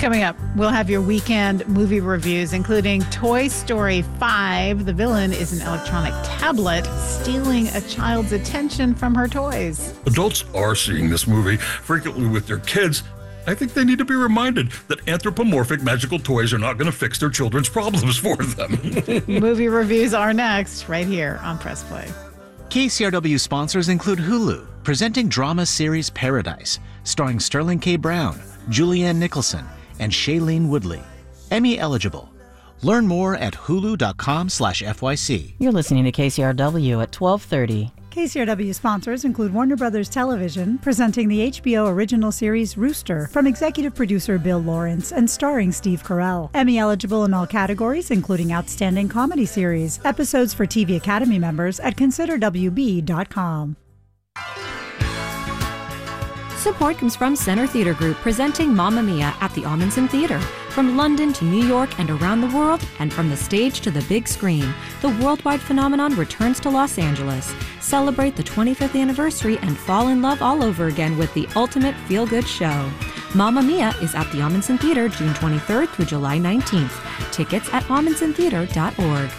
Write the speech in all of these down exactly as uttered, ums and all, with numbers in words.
Coming up, we'll have your weekend movie reviews, including Toy Story five. The villain is an electronic tablet stealing a child's attention from her toys. Adults are seeing this movie frequently with their kids. I think they need to be reminded that anthropomorphic magical toys are not going to fix their children's problems for them. Movie reviews are next, right here on Press Play. K C R W sponsors include Hulu, presenting drama series Paradise, starring Sterling K. Brown, Julianne Nicholson, and Shailene Woodley. Emmy eligible. Learn more at hulu.com slash FYC. You're listening to K C R W at twelve thirty. K C R W sponsors include Warner Brothers Television, presenting the H B O original series Rooster from executive producer Bill Lawrence and starring Steve Carell. Emmy eligible in all categories, including Outstanding Comedy Series. Episodes for T V Academy members at consider w b dot com. Support comes from Center Theatre Group, presenting Mamma Mia at the Ahmanson Theatre. From London to New York and around the world, and from the stage to the big screen, the worldwide phenomenon returns to Los Angeles. Celebrate the twenty-fifth anniversary and fall in love all over again with the ultimate feel-good show. Mamma Mia is at the Ahmanson Theatre June twenty-third through July nineteenth. Tickets at ahmanson theatre dot org.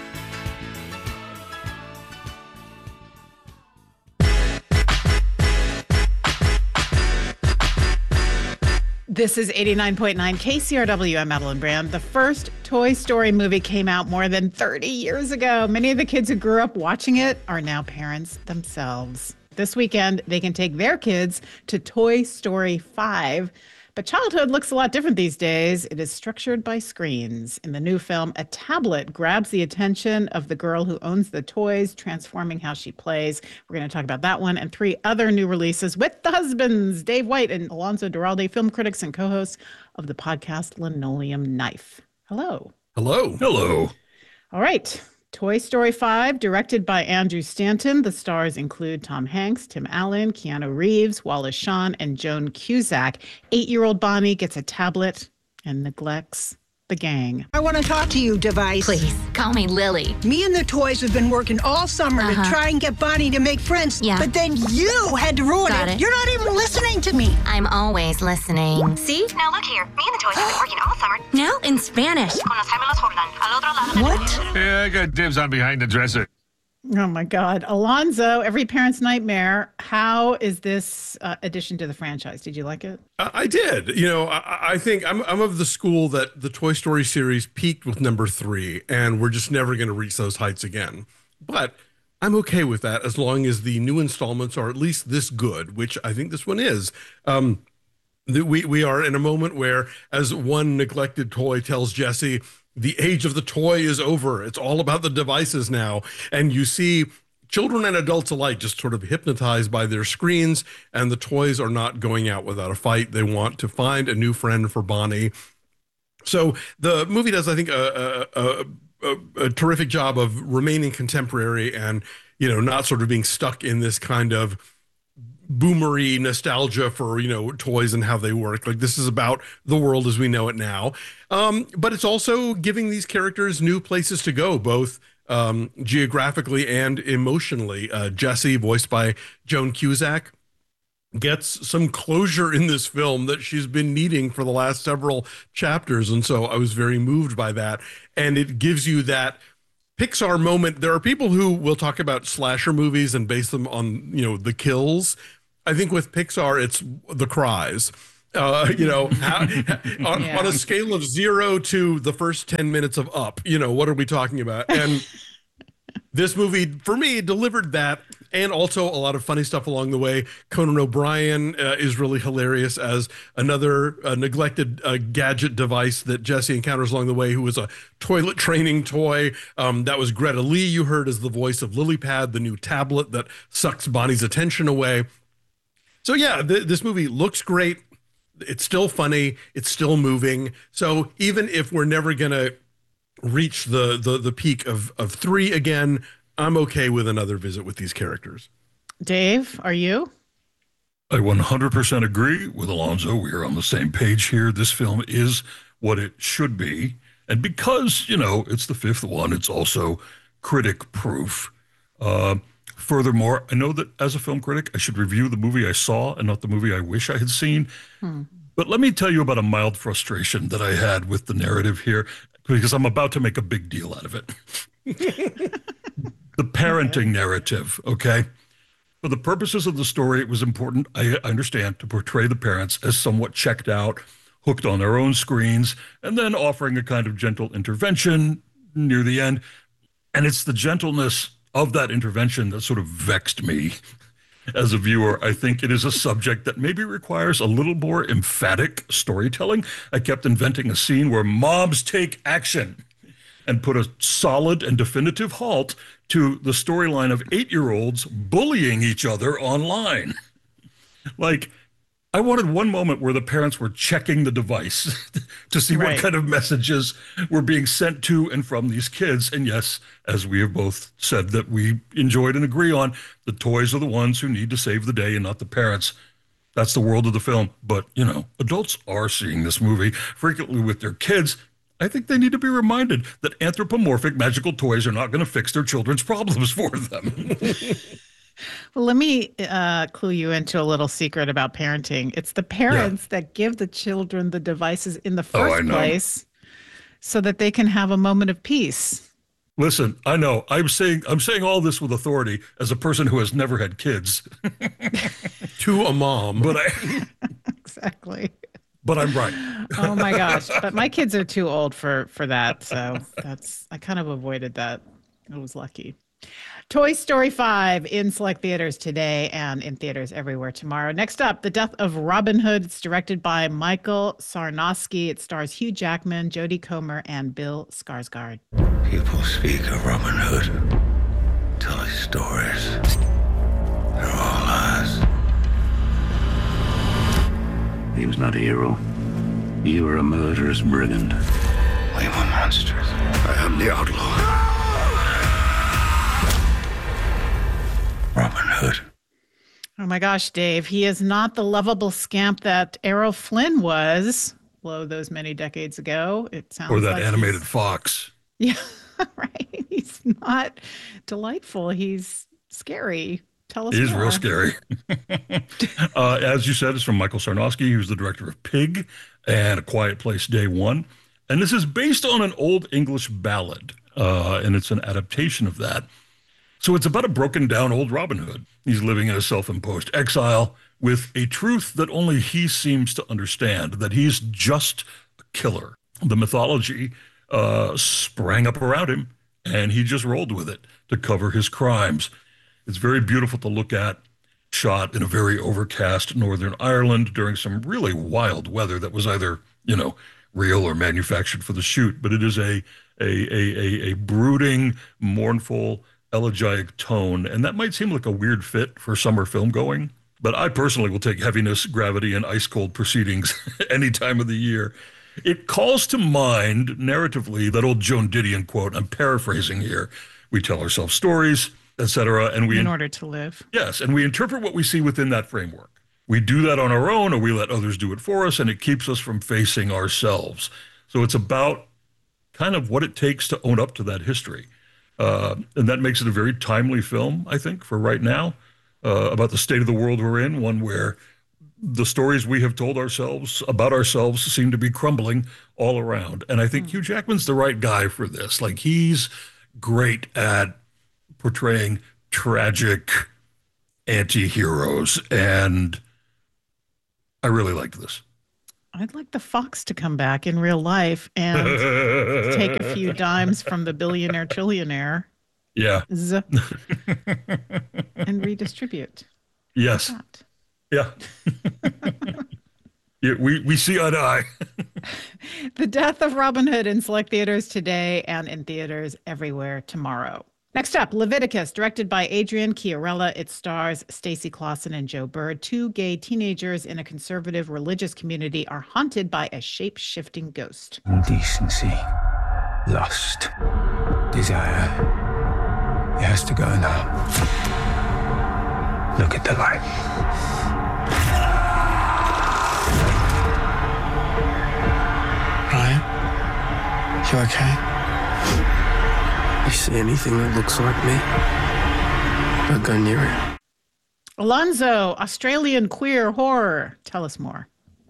This is eighty-nine point nine K C R W. I'm Madeline Brand. The first Toy Story movie came out more than thirty years ago. Many of the kids who grew up watching it are now parents themselves. This weekend, they can take their kids to Toy Story five. But childhood looks a lot different these days. It is structured by screens. In the new film, a tablet grabs the attention of the girl who owns the toys, transforming how she plays. We're going to talk about that one and three other new releases with the husbands, Dave White and Alonso Duralde, film critics and co-hosts of the podcast Linoleum Knife. Hello. Hello. Hello. All right. Toy Story five, directed by Andrew Stanton. The stars include Tom Hanks, Tim Allen, Keanu Reeves, Wallace Shawn, and Joan Cusack. Eight-year-old Bonnie gets a tablet and neglects the gang. I want to talk to you, Device. Please, call me Lily. Me and the toys have been working all summer uh-huh. to try and get Bonnie to make friends. Yeah. But then you had to ruin Got it. it. You're not even listening to me. I'm always listening. See? Now look here. Me and the toys have been working all summer. Now in Spanish. What? Yeah, I got dibs on behind the dresser. Oh, my God. Alonzo, every parent's nightmare. How is this uh, addition to the franchise? Did you like it? Uh, I did. You know, I, I think I'm, I'm of the school that the Toy Story series peaked with number three, and we're just never going to reach those heights again. But I'm okay with that as long as the new installments are at least this good, which I think this one is. Um, the, we, we are in a moment where, as one neglected toy tells Jesse, the age of the toy is over. It's all about the devices now. And you see children and adults alike just sort of hypnotized by their screens, and the toys are not going out without a fight. They want to find a new friend for Bonnie. So the movie does, I think, a, a, a, a terrific job of remaining contemporary and, you know, not sort of being stuck in this kind of boomery nostalgia for, you know, toys and how they work. Like, this is about the world as we know it now. Um, but it's also giving these characters new places to go, both um, geographically and emotionally. Uh, Jessie, voiced by Joan Cusack, gets some closure in this film that she's been needing for the last several chapters. And so I was very moved by that. And it gives you that Pixar moment. There are people who will talk about slasher movies and base them on, you know, the kills. I think with Pixar, it's the cries. Uh, you know, how, on, yeah. on a scale of zero to the first ten minutes of Up, you know, what are we talking about? And this movie, for me, delivered that, and also a lot of funny stuff along the way. Conan O'Brien uh, is really hilarious as another uh, neglected uh, gadget device that Jesse encounters along the way, who was a toilet training toy. Um, that was Greta Lee, you heard, as the voice of Lilypad, the new tablet that sucks Bonnie's attention away. So yeah, th- this movie looks great. It's still funny. It's still moving. So even if we're never going to reach the, the the peak of, of three again, I'm okay with another visit with these characters. Dave, are you? I one hundred percent agree with Alonzo. We are on the same page here. This film is what it should be. And because, you know, it's the fifth one, it's also critic proof. Uh, Furthermore, I know that as a film critic, I should review the movie I saw and not the movie I wish I had seen. Hmm. But let me tell you about a mild frustration that I had with the narrative here, because I'm about to make a big deal out of it. The parenting narrative, okay? For the purposes of the story, it was important, I understand, to portray the parents as somewhat checked out, hooked on their own screens, and then offering a kind of gentle intervention near the end. And it's the gentleness of that intervention that sort of vexed me as a viewer. I think it is a subject that maybe requires a little more emphatic storytelling. I kept inventing a scene where moms take action and put a solid and definitive halt to the storyline of eight-year-olds bullying each other online. Like, I wanted one moment where the parents were checking the device to see right. what kind of messages were being sent to and from these kids. And yes, as we have both said that we enjoyed and agree on, the toys are the ones who need to save the day and not the parents. That's the world of the film. But, you know, adults are seeing this movie frequently with their kids. I think they need to be reminded that anthropomorphic magical toys are not going to fix their children's problems for them. Well, let me uh, clue you into a little secret about parenting. It's the parents yeah. that give the children the devices in the first oh, place so that they can have a moment of peace. Listen, I know. I'm saying I'm saying all this with authority as a person who has never had kids. To a mom. But I Exactly. But I'm right. Oh my gosh. But my kids are too old for for that. So that's I kind of avoided that. I was lucky. Toy Story five in select theaters today and in theaters everywhere tomorrow. Next up, The Death of Robin Hood. It's directed by Michael Sarnoski. It stars Hugh Jackman, Jodie Comer, and Bill Skarsgård. People speak of Robin Hood, tell his stories. They're all lies. He was not a hero. You were a murderous brigand. We were monsters. I am the outlaw. Robin Hood. Oh my gosh, Dave. He is not the lovable scamp that Errol Flynn was, lo, those many decades ago. It sounds Or that like animated fox. Yeah, right. He's not delightful. He's scary. Tell us It is more. real scary. uh, as you said, it's from Michael Sarnoski, who's the director of Pig and A Quiet Place Day One. And this is based on an old English ballad, uh, and it's an adaptation of that. So it's about a broken down old Robin Hood. He's living in a self-imposed exile with a truth that only he seems to understand, that he's just a killer. The mythology uh, sprang up around him, and he just rolled with it to cover his crimes. It's very beautiful to look at, shot in a very overcast Northern Ireland during some really wild weather that was either, you know, real or manufactured for the shoot. But it is a a a a, a brooding, mournful, elegiac tone, and that might seem like a weird fit for summer film going, but I personally will take heaviness, gravity, and ice-cold proceedings any time of the year. It calls to mind, narratively, that old Joan Didion quote, I'm paraphrasing here, we tell ourselves stories, et cetera, and we... In order to live. Yes, and we interpret what we see within that framework. We do that on our own, or we let others do it for us, and it keeps us from facing ourselves. So it's about kind of what it takes to own up to that history. Uh, and that makes it a very timely film, I think, for right now, uh, about the state of the world we're in, one where the stories we have told ourselves about ourselves seem to be crumbling all around. And I think mm. Hugh Jackman's the right guy for this. Like, he's great at portraying tragic anti-heroes, and I really liked this. I'd like the fox to come back in real life and take a few dimes from the billionaire trillionaire. Yeah. And redistribute. Yes. Yeah. Yeah, we, we see eye to eye. The Death of Robin Hood in select theaters today and in theaters everywhere tomorrow. Next up, Leviticus, directed by Adrian Chiarella. It stars Stacey Clausen and Joe Bird. Two gay teenagers in a conservative religious community are haunted by a shape-shifting ghost. Indecency, lust, desire. It has to go now. Look at the light. Ryan, you okay? You see anything that looks like me? Don't go near it. Alonzo, Australian queer horror. Tell us more.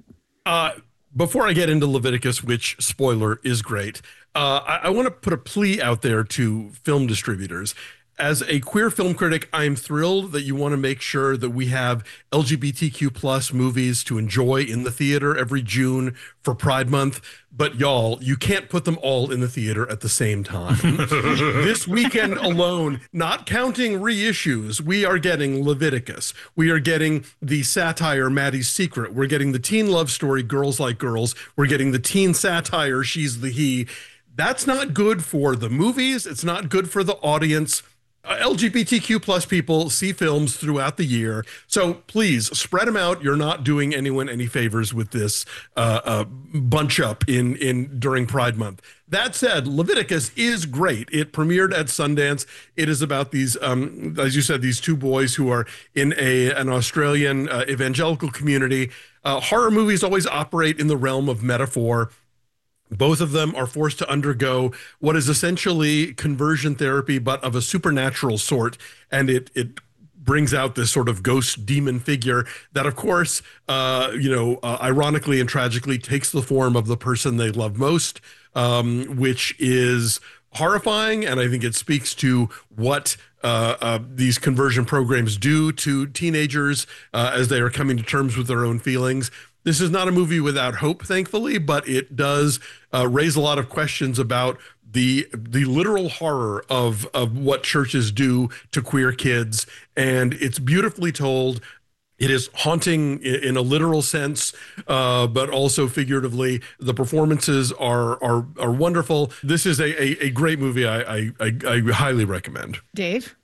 Uh, before I get into Leviticus, which, spoiler, is great, uh, I, I want to put a plea out there to film distributors. As a queer film critic, I'm thrilled that you want to make sure that we have L G B T Q plus movies to enjoy in the theater every June for Pride Month. But y'all, you can't put them all in the theater at the same time. This weekend alone, not counting reissues, we are getting Leviticus. We are getting the satire Maddie's Secret. We're getting the teen love story Girls Like Girls. We're getting the teen satire She's the He. That's not good for the movies. It's not good for the audience. Uh, L G B T Q plus people see films throughout the year. So please spread them out. You're not doing anyone any favors with this uh, uh, bunch up in, in during Pride Month. That said, Leviticus is great. It premiered at Sundance. It is about these, um, as you said, these two boys who are in a an Australian uh, evangelical community. Uh, horror movies always operate in the realm of metaphor. Both of them are forced to undergo what is essentially conversion therapy, but of a supernatural sort. And it it brings out this sort of ghost demon figure that, of course, uh, you know, uh, ironically and tragically takes the form of the person they love most, um, which is horrifying. And I think it speaks to what uh, uh, these conversion programs do to teenagers uh, as they are coming to terms with their own feelings. This is not a movie without hope, thankfully, but it does uh, raise a lot of questions about the the literal horror of of what churches do to queer kids. And it's beautifully told. It is haunting in a literal sense, uh, but also figuratively. The performances are are are wonderful. This is a a, a great movie. I, I I I highly recommend. Dave?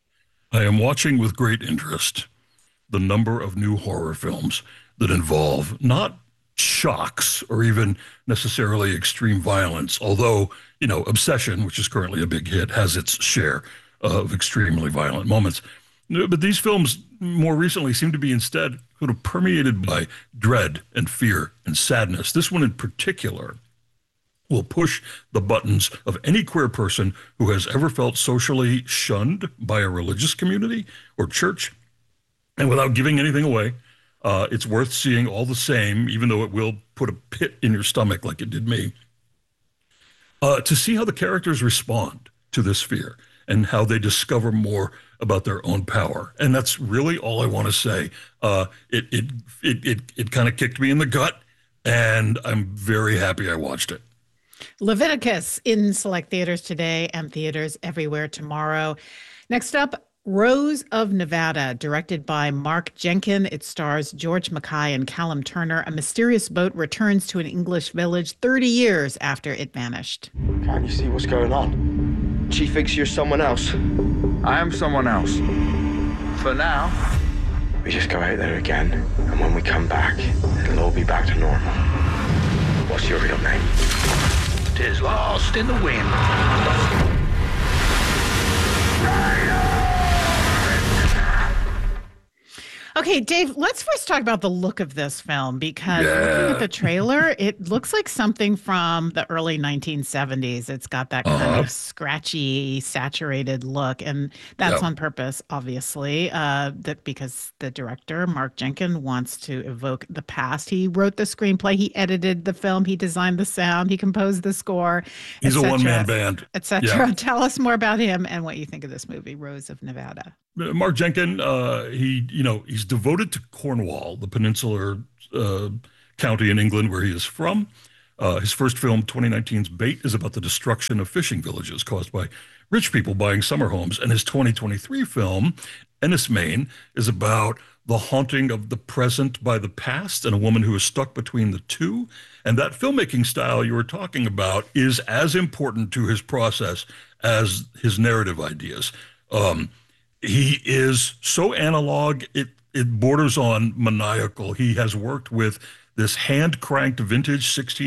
I am watching with great interest the number of new horror films that involve not shocks or even necessarily extreme violence, although, you know, Obsession, which is currently a big hit, has its share of extremely violent moments. But these films more recently seem to be instead sort of permeated by dread and fear and sadness. This one in particular will push the buttons of any queer person who has ever felt socially shunned by a religious community or church. And without giving anything away, Uh, it's worth seeing all the same, even though it will put a pit in your stomach like it did me, uh, to see how the characters respond to this fear and how they discover more about their own power. And that's really all I want to say. Uh, it it it it, it kind of kicked me in the gut, and I'm very happy I watched it. Leviticus in select theaters today and theaters everywhere tomorrow. Next up, Rose of Nevada, directed by Mark Jenkin. It stars George Mackay and Callum Turner. A mysterious boat returns to an English village thirty years after it vanished. Can't you see what's going on? She thinks you're someone else. I am someone else. For now. We just go out there again, and when we come back, it'll all be back to normal. What's your real name? Tis lost in the wind. Okay, Dave, let's first talk about the look of this film, because Yeah. looking at the trailer, it looks like something from the early nineteen seventies. It's got that kind Uh-huh. of scratchy, saturated look, and that's Yeah. on purpose, obviously, uh, that because the director, Mark Jenkin, wants to evoke the past. He wrote the screenplay, he edited the film, he designed the sound, he composed the score, He's a et cetera, one-man band. et cetera. Yeah. Tell us more about him and what you think of this movie, Rose of Nevada. Mark Jenkin, uh, he, you know, he's devoted to Cornwall, the peninsular uh, county in England where he is from. Uh, his first film, twenty nineteen's Bait, is about the destruction of fishing villages caused by rich people buying summer homes. And his twenty twenty-three film, Ennismane, is about the haunting of the present by the past and a woman who is stuck between the two. And that filmmaking style you were talking about is as important to his process as his narrative ideas. Um, He is so analog, it it borders on maniacal. He has worked with this hand-cranked vintage sixteen